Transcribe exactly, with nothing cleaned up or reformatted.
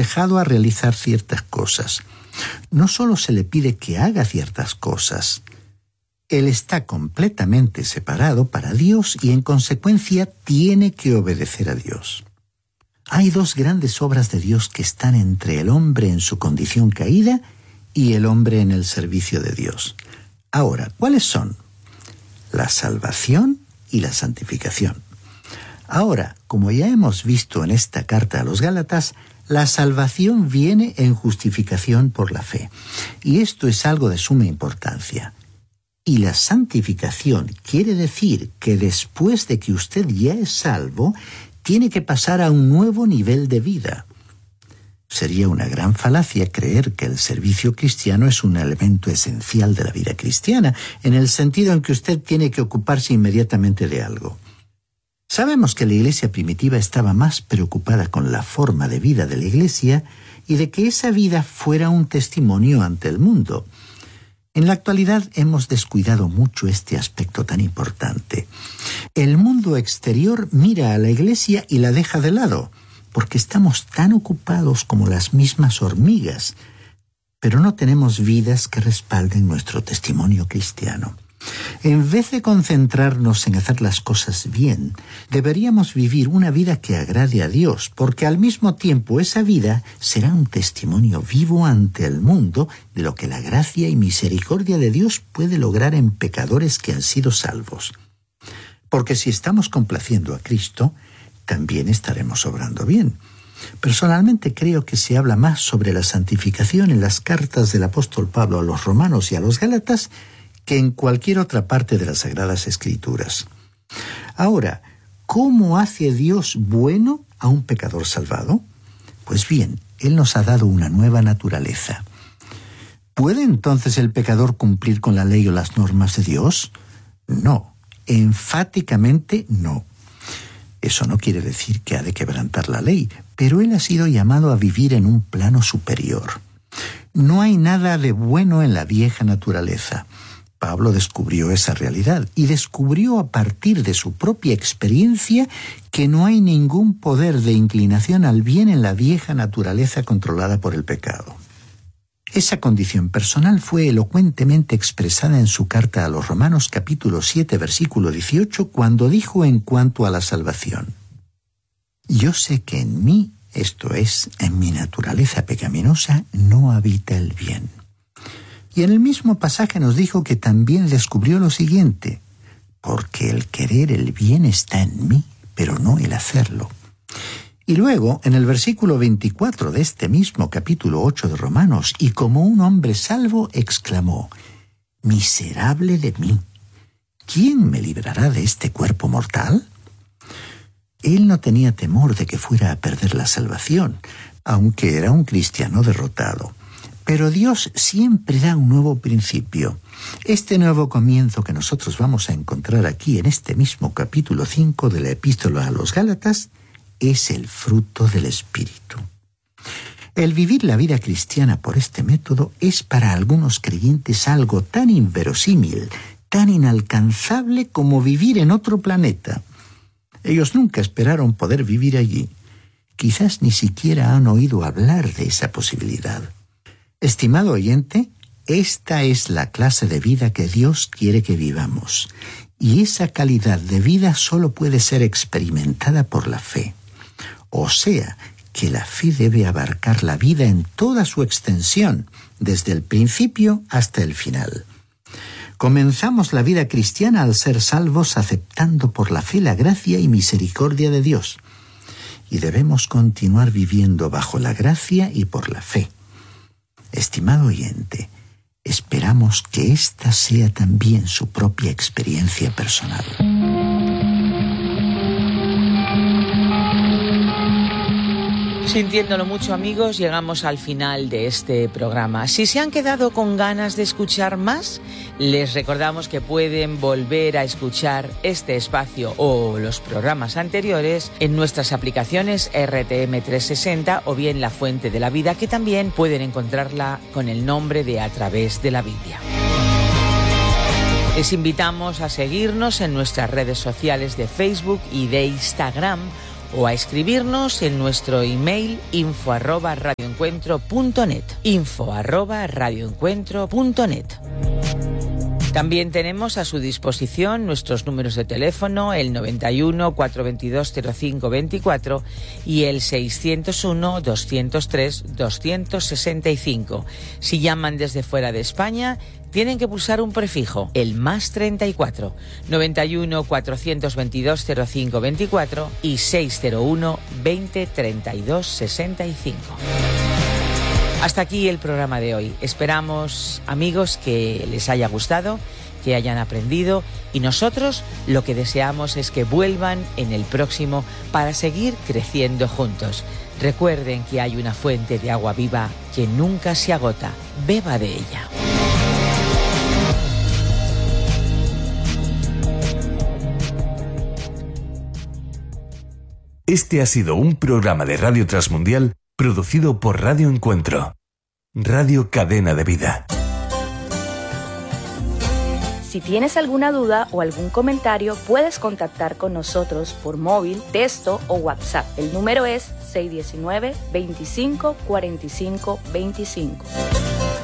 aconsejado a realizar ciertas cosas. No solo se le pide que haga ciertas cosas, él está completamente separado para Dios y en consecuencia tiene que obedecer a Dios. Hay dos grandes obras de Dios que están entre el hombre en su condición caída y el hombre en el servicio de Dios. Ahora, ¿cuáles son? La salvación y la santificación. Ahora, como ya hemos visto en esta carta a los Gálatas, la salvación viene en justificación por la fe. Y esto es algo de suma importancia. Y la santificación quiere decir que después de que usted ya es salvo, tiene que pasar a un nuevo nivel de vida. Sería una gran falacia creer que el servicio cristiano es un elemento esencial de la vida cristiana, en el sentido en que usted tiene que ocuparse inmediatamente de algo. Sabemos que la iglesia primitiva estaba más preocupada con la forma de vida de la iglesia y de que esa vida fuera un testimonio ante el mundo. En la actualidad hemos descuidado mucho este aspecto tan importante. El mundo exterior mira a la iglesia y la deja de lado, porque estamos tan ocupados como las mismas hormigas, pero no tenemos vidas que respalden nuestro testimonio cristiano. En vez de concentrarnos en hacer las cosas bien, deberíamos vivir una vida que agrade a Dios, porque al mismo tiempo esa vida será un testimonio vivo ante el mundo de lo que la gracia y misericordia de Dios puede lograr en pecadores que han sido salvos. Porque si estamos complaciendo a Cristo, también estaremos obrando bien. Personalmente creo que se habla más sobre la santificación en las cartas del apóstol Pablo a los romanos y a los gálatas que en cualquier otra parte de las Sagradas Escrituras. Ahora, ¿cómo hace Dios bueno a un pecador salvado? Pues bien, Él nos ha dado una nueva naturaleza. ¿Puede entonces el pecador cumplir con la ley o las normas de Dios? No, enfáticamente no. Eso no quiere decir que ha de quebrantar la ley, pero él ha sido llamado a vivir en un plano superior. No hay nada de bueno en la vieja naturaleza. Pablo descubrió esa realidad y descubrió a partir de su propia experiencia que no hay ningún poder de inclinación al bien en la vieja naturaleza controlada por el pecado. Esa condición personal fue elocuentemente expresada en su carta a los Romanos capítulo siete versículo dieciocho cuando dijo en cuanto a la salvación: yo sé que en mí, esto es, en mi naturaleza pecaminosa, no habita el bien. Y en el mismo pasaje nos dijo que también descubrió lo siguiente: porque el querer el bien está en mí, pero no el hacerlo. Y luego, en el versículo veinticuatro de este mismo capítulo ocho de Romanos, y como un hombre salvo, exclamó: miserable de mí, ¿quién me librará de este cuerpo mortal? Él no tenía temor de que fuera a perder la salvación, aunque era un cristiano derrotado. Pero Dios siempre da un nuevo principio. Este nuevo comienzo que nosotros vamos a encontrar aquí en este mismo capítulo cinco de la Epístola a los Gálatas es el fruto del Espíritu. El vivir la vida cristiana por este método es para algunos creyentes algo tan inverosímil, tan inalcanzable como vivir en otro planeta. Ellos nunca esperaron poder vivir allí. Quizás ni siquiera han oído hablar de esa posibilidad. Estimado oyente, esta es la clase de vida que Dios quiere que vivamos, y esa calidad de vida solo puede ser experimentada por la fe. O sea, que la fe debe abarcar la vida en toda su extensión, desde el principio hasta el final. Comenzamos la vida cristiana al ser salvos aceptando por la fe la gracia y misericordia de Dios, y debemos continuar viviendo bajo la gracia y por la fe. Estimado oyente, esperamos que esta sea también su propia experiencia personal. Sintiéndolo mucho, amigos, llegamos al final de este programa. Si se han quedado con ganas de escuchar más, les recordamos que pueden volver a escuchar este espacio o los programas anteriores en nuestras aplicaciones R T M trescientos sesenta o bien La Fuente de la Vida, que también pueden encontrarla con el nombre de A Través de la Biblia. Les invitamos a seguirnos en nuestras redes sociales de Facebook y de Instagram o a escribirnos en nuestro email info arroba radioencuentro punto net, info arroba radioencuentro punto net. También tenemos a su disposición nuestros números de teléfono, el noventa y uno, cuatrocientos veintidós, cero cinco veinticuatro y el seiscientos uno, doscientos tres, doscientos sesenta y cinco. Si llaman desde fuera de España, tienen que pulsar un prefijo, el más treinta y cuatro, noventa y uno, cuatrocientos veintidós, cero cinco veinticuatro y seiscientos uno, veinte, treinta y dos, sesenta y cinco. Hasta aquí el programa de hoy. Esperamos, amigos, que les haya gustado, que hayan aprendido, y nosotros lo que deseamos es que vuelvan en el próximo para seguir creciendo juntos. Recuerden que hay una fuente de agua viva que nunca se agota. Beba de ella. Este ha sido un programa de Radio Transmundial producido por Radio Encuentro, Radio Cadena de Vida. Si tienes alguna duda o algún comentario, puedes contactar con nosotros por móvil, texto o WhatsApp. El número es seis uno nueve, veinticinco, cuarenta y cinco veinticinco.